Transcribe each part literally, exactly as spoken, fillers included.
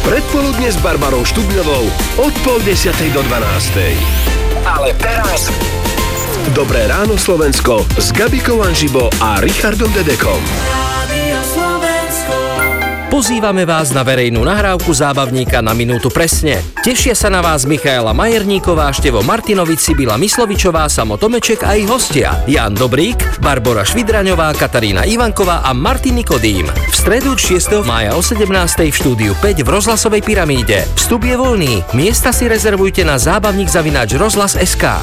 Predpoludne s Barbarou Študňovou od pol desiatej do dvanástej. Ale teraz Dobré ráno Slovensko s Gabikou Anžibo a Richardom Dedekom. Pozývame vás na verejnú nahrávku zábavníka na minútu presne. Tešia sa na vás Michaela Majerníková, Števo Martinovič, Sibila Myslovičová, Samo Tomeček a ich hostia Jan Dobrík, Barbora Švidraňová, Katarína Ivanková a Martin Nikodým. V stredu šiesteho mája o sedemnástej v štúdiu päť v Rozhlasovej pyramíde. Vstup je voľný. Miesta si rezervujte na zábavník zavináč rozhlas bodka es ká.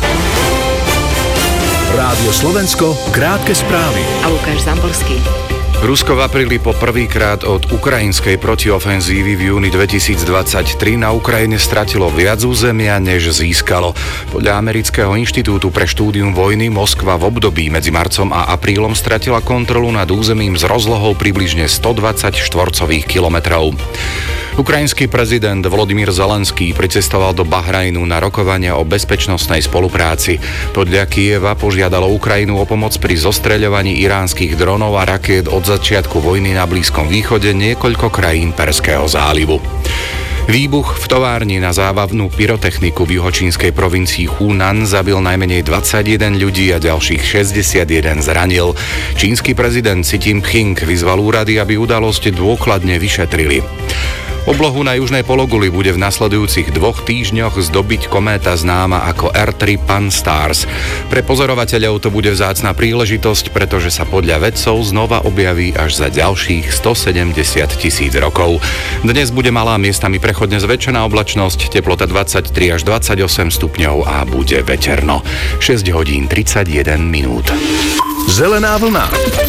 Rádio Slovensko, krátke správy. A Lukáš Zamborský. Rusko v apríli po prvýkrát od ukrajinskej protiofenzívy v júni dvetisícdvadsaťtri na Ukrajine stratilo viac územia, než získalo. Podľa Amerického inštitútu pre štúdium vojny Moskva v období medzi marcom a aprílom stratila kontrolu nad územím s rozlohou približne stodvadsať štvorcových kilometrov. Ukrajinský prezident Volodymyr Zelenský pricestoval do Bahrajnu na rokovania o bezpečnostnej spolupráci. Podľa Kyjeva požiadalo Ukrajinu o pomoc pri zostreľovaní iránskych dronov a rakiet od začiatku vojny na Blízkom východe niekoľko krajín Perského zálivu. Výbuch v továrni na zábavnú pyrotechniku v juhočínskej provincii Hunan zabil najmenej dvadsaťjeden ľudí a ďalších šesťdesiatjeden zranil. Čínsky prezident Xi Jinping vyzval úrady, aby udalosť dôkladne vyšetrili. Oblohu na južnej pologuli bude v nasledujúcich dvoch týždňoch zdobiť kométa známa ako er tri Pan-STARRS. Pre pozorovateľov to bude vzácna príležitosť, pretože sa podľa vedcov znova objaví až za ďalších stosedemdesiat tisíc rokov. Dnes bude malá, miestami prechodne zväčšená oblačnosť, teplota dvadsaťtri až dvadsaťosem stupňov a bude veterno. šesť hodín tridsaťjeden minút. Zelená vlna.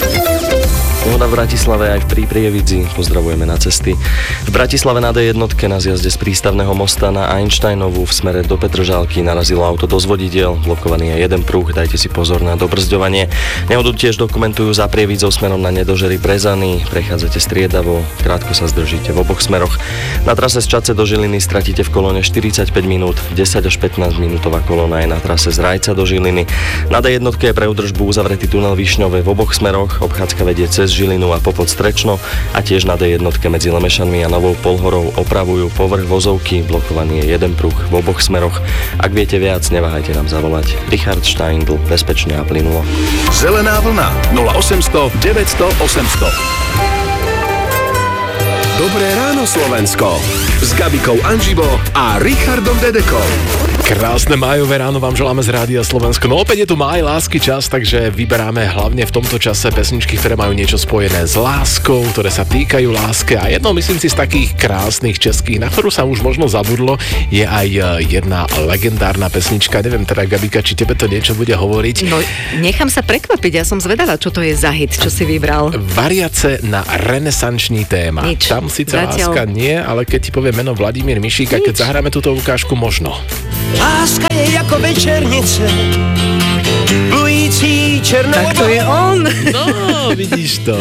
Pohoda v Bratislave aj v Príprievidzi. Pozdravujeme na cesty. V Bratislave na dé jeden na zjazde z prístavného mosta na Einsteinovú v smere do Petržalky narazilo auto do zvodidiel. Blokovaný je jeden pruh, dajte si pozor na dobrzďovanie. Nehodu tiež dokumentujú za Prievidzou smerom na Nedožery Brezany. Prechádzate striedavo, krátko sa zdržíte v oboch smeroch. Na trase z Čadce do Žiliny stratíte v kolóne štyridsaťpäť minút, desať až pätnásť minútová kolóna je na trase z Rajca do Žiliny. Na dé jeden je pre údržbu uzavretý tunel Višňové v oboch smeroch. Obchádzka vedie cez Žilinu a popod Strečno a tiež na dé jeden medzi Lemešanmi a Novou Polhorou opravujú povrch vozovky, blokovaný je jeden pruh v oboch smeroch. Ak viete viac, neváhajte nám zavolať. Richard Steindl, bezpečne a plynulo. Zelená vlna nula osemsto deväťsto osemsto. Dobré ráno Slovensko s Gabikou Anžibo a Richardom Dedekom. Krásne májové ráno vám želáme z Rádia Slovensko. No opäť je tu máj, lásky čas, takže vyberáme hlavne v tomto čase pesničky, ktoré majú niečo spojené s láskou, ktoré sa týkajú láske. A jedno, myslím si, z takých krásnych českých, na ktorú sa už možno zabudlo, je aj jedna legendárna pesnička. Neviem teda, Gabika, či tebe to niečo bude hovoriť. No, nechám sa prekvapiť, ja som zvedavá, čo to je za hit, čo si vybral. Variace na renesančný téma. Nič. Tam síce Zatiaľ... láska nie, ale keď ti povie meno Vladimír Mišík, a keď zahráme túto ukážku, možno. Láska je jako večernice, plující černou. Tak to je on. No, vidíš to.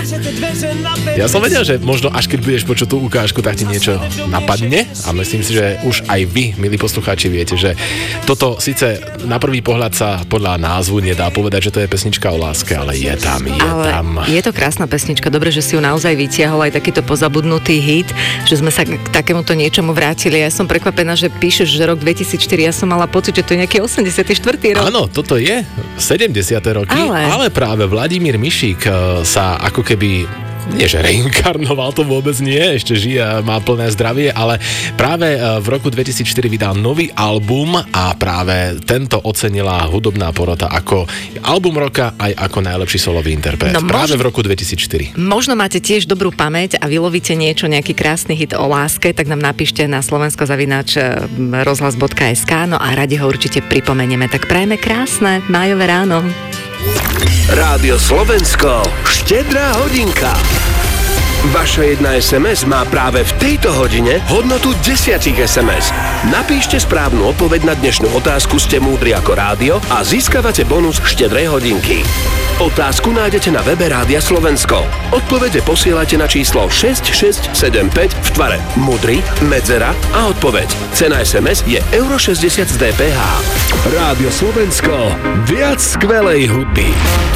Ja som vedel, že možno až keď budeš počuť tú ukážku, tak ti niečo napadne a myslím si, že už aj vy, milí poslucháči, viete, že toto síce na prvý pohľad sa podľa názvu nedá povedať, že to je pesnička o láske, ale je tam, je ale tam. Je to krásna pesnička, dobre, že si ju naozaj vytiahol, aj takýto pozabudnutý hit, že sme sa k takémuto niečomu vrátili. Ja som prekvapená, že píšeš, že rok dvetisícštyri, ja som mala pocit, že to je nejaký osemdesiaty štvrtý rok. Áno, toto je sedemdesiate roky, ale, ale práve Vladimír Mišík sa ako keby nie, že reinkarnoval, to vôbec nie, ešte žije a má plné zdravie, ale práve v roku dvetisícštyri vydal nový album a práve tento ocenila hudobná porota ako album roka aj ako najlepší solový interpret. No, práve možno, v roku dvetisícštyri. Možno máte tiež dobrú pamäť a vylovíte niečo, nejaký krásny hit o láske, tak nám napíšte na slovensko zavináč rozhlas bodka es ká, no a radi ho určite pripomenieme. Tak prajeme krásne májové ráno. Rádio Slovensko, štedrá hodinka. Vaša jedna es em es má práve v tejto hodine hodnotu desať es em es. Napíšte správnu odpoveď na dnešnú otázku, ste múdri ako rádio a získavate bonus štedrej hodinky. Otázku nájdete na webe Rádia Slovensko. Odpovede posielate na číslo šesť šesť sedem päť v tvare múdry, medzera a odpoveď. Cena es em es je euro šesťdesiat z dé pé há. Rádio Slovensko, viac skvelej hudby.